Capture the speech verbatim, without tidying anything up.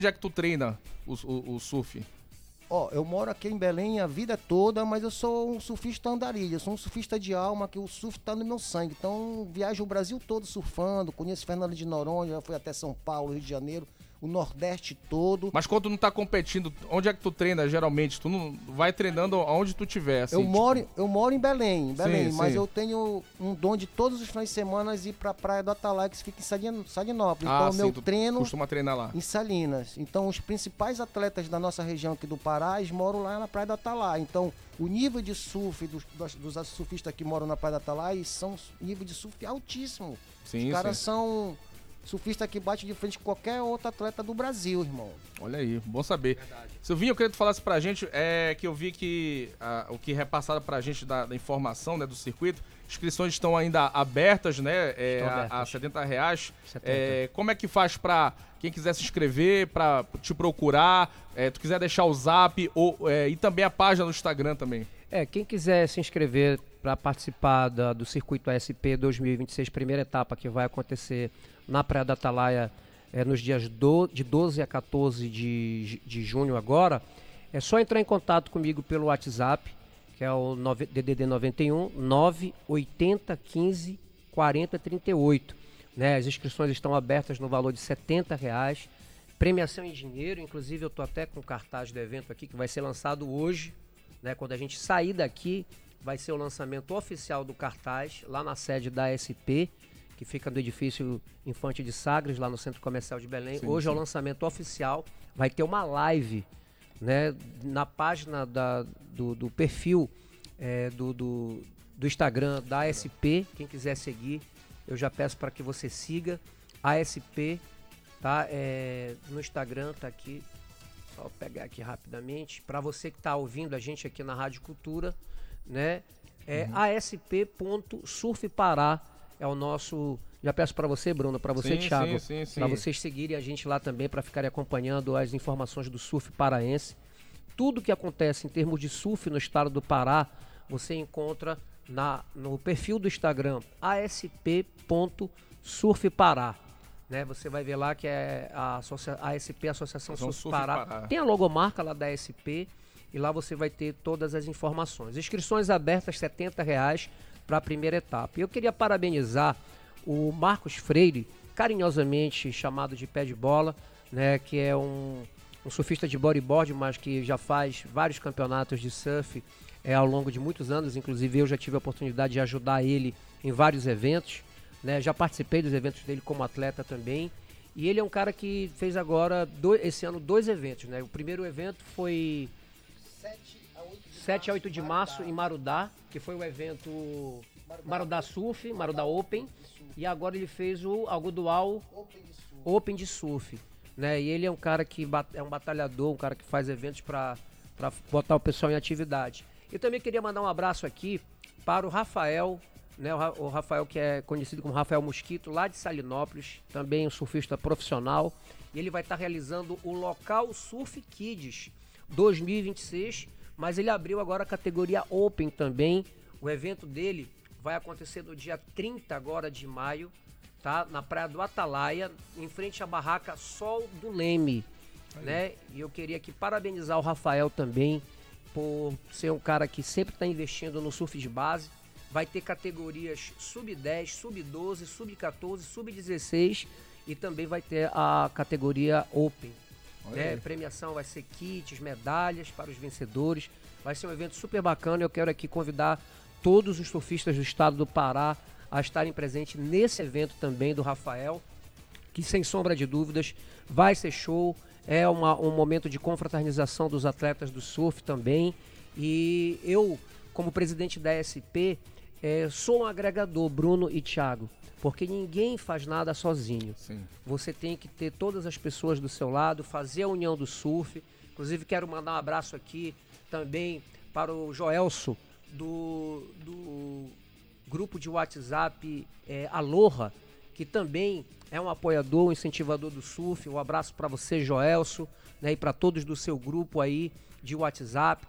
Onde é que tu treina o, o, o surf? Ó, eu moro aqui em Belém a vida toda, mas eu sou um surfista andarilho, eu sou um surfista de alma, que o surf tá no meu sangue. Então, viajo o Brasil todo surfando, conheço Fernando de Noronha, já fui até São Paulo, Rio de Janeiro, o Nordeste todo. Mas quando tu não tá competindo, onde é que tu treina geralmente? Tu não vai treinando aonde tu tiver, assim, eu, tipo... moro, eu moro em Belém, em Belém, Sim, mas sim. eu tenho um dom de todos os finais de semana ir pra Praia do Atalaia, que fica em Salin- Salinópolis. Ah, Então, o sim, meu tu treino costuma treinar lá. em Salinas. Então, os principais atletas da nossa região aqui do Pará, eles moram lá na Praia do Atalaia. Então, o nível de surf dos, dos, dos surfistas que moram na Praia do Atalaia são nível de surf altíssimo. Sim, Os caras sim. são surfistas que bate de frente com qualquer outro atleta do Brasil, irmão. Olha aí, bom saber. Silvinho, eu queria que tu falasse pra gente, é, que eu vi que ah, o que repassaram pra gente da, da informação, né, do circuito, inscrições estão ainda abertas, né, é, Estão a, abertas. a setenta reais. setenta. É, como é que faz pra quem quiser se inscrever, pra te procurar, é, tu quiser deixar o zap ou, é, e também a página no Instagram também? É, quem quiser se inscrever para participar da, do Circuito A S P dois mil e vinte e seis, primeira etapa, que vai acontecer na Praia da Atalaia é, nos dias do, de doze a quatorze de, de junho agora, é só entrar em contato comigo pelo WhatsApp, que é o D D D noventa e um, nove oitenta, quinze, quarenta, trinta e oito. Né? As inscrições estão abertas no valor de setenta reais, premiação em dinheiro, inclusive eu estou até com o cartaz do evento aqui, que vai ser lançado hoje. Né, quando a gente sair daqui, vai ser o lançamento oficial do cartaz lá na sede da A S P, que fica no edifício Infante de Sagres, lá no Centro Comercial de Belém. Sim, Hoje sim. é o lançamento oficial. Vai ter uma live, né, na página da, do, do perfil é, do, do, do Instagram da A S P. Quem quiser seguir, eu já peço para que você siga a S P, tá? É, no Instagram, tá aqui. Só pegar aqui rapidamente. Para você que está ouvindo a gente aqui na Rádio Cultura, né? É Uhum. a s p ponto surf pará é o nosso. Já peço para você, Bruno, para você, Sim, Thiago, sim, sim, para sim. vocês seguirem a gente lá também, para ficarem acompanhando as informações do surf paraense. Tudo que acontece em termos de surf no estado do Pará, você encontra na, no perfil do Instagram a s p ponto surf pará. Né, você vai ver lá que é a, associa- a ASP, Associação Associação Surf Surf Pará. Pará. Tem a logomarca lá da A S P e lá você vai ter todas as informações. Inscrições abertas, setenta reais para a primeira etapa. E eu queria parabenizar o Marcos Freire, carinhosamente chamado de Pé de Bola, né, que é um, um surfista de bodyboard, mas que já faz vários campeonatos de surf é, ao longo de muitos anos. Inclusive eu já tive a oportunidade de ajudar ele em vários eventos. Né, já participei dos eventos dele como atleta também. E ele é um cara que fez agora, do, esse ano, dois eventos. Né? O primeiro evento foi sete a oito de março em Marudá, que foi o evento Marudá Surf, Marudá Open. E agora ele fez o Algodual Open de Surf. Né? E ele é um cara que bat, é um batalhador, um cara que faz eventos para botar o pessoal em atividade. Eu também queria mandar um abraço aqui para o Rafael, né, o, Ra o Rafael, que é conhecido como Rafael Mosquito, lá de Salinópolis, também um surfista profissional, e ele vai estar realizando o Local Surf Kids dois mil e vinte e seis, mas ele abriu agora a categoria Open também. O evento dele vai acontecer no dia trinta agora de maio, tá? Na Praia do Atalaia, em frente à barraca Sol do Leme, né? E eu queria aqui parabenizar o Rafael também por ser um cara que sempre está investindo no surf de base. Vai ter categorias sub dez, sub doze, sub quatorze, sub dezesseis e também vai ter a categoria Open. Né? Premiação vai ser kits, medalhas para os vencedores. Vai ser um evento super bacana. Eu quero aqui convidar todos os surfistas do estado do Pará a estarem presentes nesse evento também do Rafael, que sem sombra de dúvidas vai ser show. É uma, um momento de confraternização dos atletas do surf também. E eu, como presidente da A S P, É, sou um agregador, Bruno e Thiago, porque ninguém faz nada sozinho. Sim. Você tem que ter todas as pessoas do seu lado, fazer a união do surf. Inclusive quero mandar um abraço aqui também para o Joelso do, do grupo de WhatsApp é, Aloha, que também é um apoiador, um incentivador do surf. Um abraço para você, Joelso, né, e para todos do seu grupo aí de WhatsApp.